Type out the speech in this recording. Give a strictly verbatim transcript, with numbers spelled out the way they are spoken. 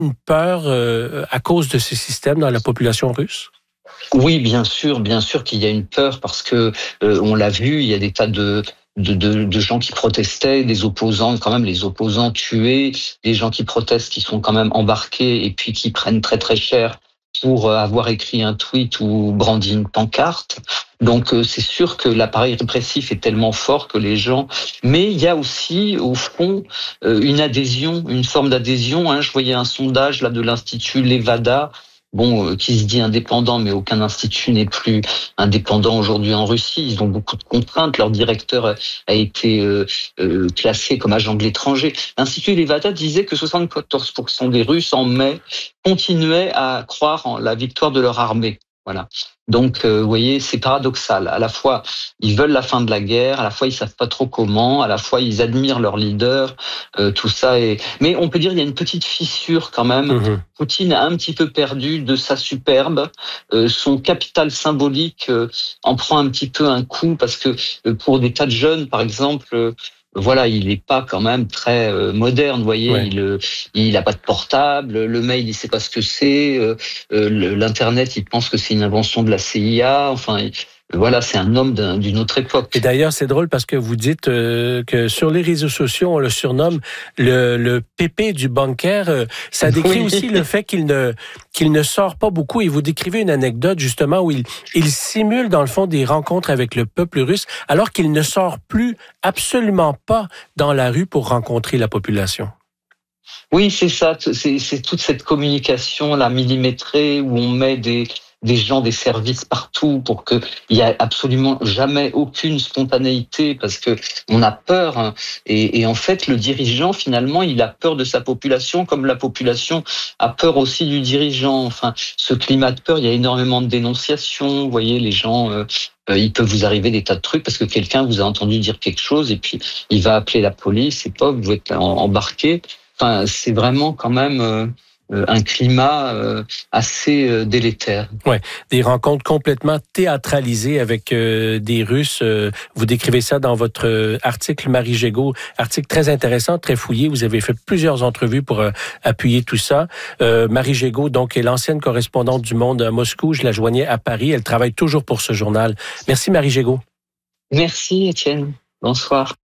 une peur euh, à cause de ces systèmes dans la population russe? Oui, bien sûr, bien sûr qu'il y a une peur parce que euh, on l'a vu, il y a des tas de de, de, de gens qui protestaient, des opposants, quand même les opposants tués, des gens qui protestent qui sont quand même embarqués et puis qui prennent très très cher pour avoir écrit un tweet ou brandi une pancarte. Donc euh, c'est sûr que l'appareil répressif est tellement fort que les gens... Mais il y a aussi, au fond, euh, une adhésion, une forme d'adhésion. Hein. Je voyais un sondage là de l'Institut Levada, bon, euh, qui se dit indépendant, mais aucun institut n'est plus indépendant aujourd'hui en Russie. Ils ont beaucoup de contraintes. Leur directeur a, a été euh, euh, classé comme agent de l'étranger. L'Institut Levada disait que soixante-quatorze pour cent des Russes en mai continuaient à croire en la victoire de leur armée. Voilà. Donc, euh, vous voyez, c'est paradoxal. À la fois, ils veulent la fin de la guerre, à la fois, ils savent pas trop comment, à la fois, ils admirent leur leader, euh, tout ça. Est... Mais on peut dire qu'il y a une petite fissure quand même. Mmh. Poutine a un petit peu perdu de sa superbe. Euh, son capital symbolique euh, en prend un petit peu un coup parce que euh, pour des tas de jeunes, par exemple, euh, voilà, il n'est pas quand même très euh, moderne, vous voyez. Ouais. Il euh, il a pas de portable, le mail, il sait pas ce que c'est, euh, euh, l'internet, il pense que c'est une invention de la C I A. Enfin, il, voilà, c'est un homme d'un, d'une autre époque. Et d'ailleurs, c'est drôle parce que vous dites euh, que sur les réseaux sociaux, on le surnomme le, le pépé du bunker. Euh, ça décrit Oui. aussi le fait qu'il ne qu'il ne sort pas beaucoup. Et vous décrivez une anecdote justement où il il simule dans le fond des rencontres avec le peuple russe, alors qu'il ne sort plus absolument pas dans la rue pour rencontrer la population. Oui, c'est ça. C'est, c'est toute cette communication là millimétrée où on met des des gens, des services partout pour que il y a absolument jamais aucune spontanéité parce que on a peur. Hein. Et, et en fait, le dirigeant finalement, il a peur de sa population comme la population a peur aussi du dirigeant. Enfin, ce climat de peur, il y a énormément de dénonciations. Vous voyez, les gens. Euh, Euh, il peut vous arriver des tas de trucs parce que quelqu'un vous a entendu dire quelque chose et puis il va appeler la police et pas vous êtes embarqué. Enfin, c'est vraiment quand même euh, un climat euh, assez euh, délétère. Ouais, des rencontres complètement théâtralisées avec euh, des Russes. Euh, vous décrivez ça dans votre euh, article, Marie Gégaud, article très intéressant, très fouillé. Vous avez fait plusieurs entrevues pour euh, appuyer tout ça. Euh, Marie Gégaud, donc, est l'ancienne correspondante du Monde à Moscou. Je la joignais à Paris. Elle travaille toujours pour ce journal. Merci, Marie Gégaud. Merci, Étienne. Bonsoir.